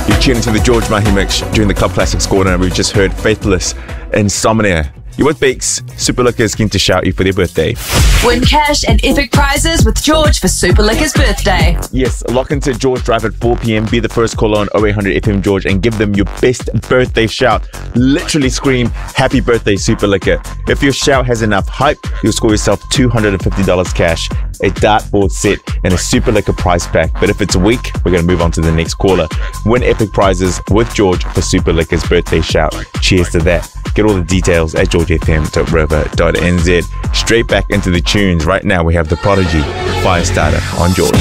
You're tuning into the George Mahi Mix during the Club Classics corner, and we've just heard Faithless Insomnia. You're with Beeks. Super Liquor is keen to shout you for their birthday. Win cash and epic prizes with George for Super Liquor's birthday. Yes, lock into George Drive at 4 p.m. Be the first caller on 0800 FM George and give them your best birthday shout. Literally scream, happy birthday, Super Liquor. If your shout has enough hype, you'll score yourself $250 cash, a dartboard set, and a Super Liquor prize pack. But if it's weak, we're going to move on to the next caller. Win epic prizes with George for Super Liquor's birthday shout. Cheers to that. Get all the details at georgefm.river.nz. Straight back into the tunes. Right now we have The Prodigy, Firestarter on George.